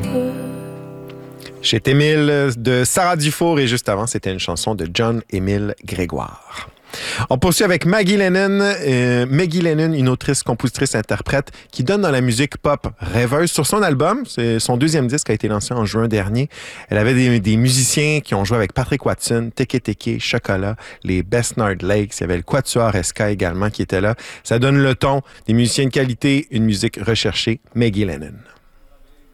Chez Émile de Sarah Dufour et juste avant, c'était une chanson de John-Émile Grégoire. On poursuit avec Maggie Lennon. Maggie Lennon, une autrice, compositrice, interprète qui donne dans la musique pop rêveuse. Sur son album, c'est son deuxième disque a été lancé en juin dernier. Elle avait des musiciens qui ont joué avec Patrick Watson, Teke Teke, Chocolat, les Besnard Lakes. Il y avait le Quatuor SK également qui était là. Ça donne le ton, des musiciens de qualité, une musique recherchée. Maggie Lennon.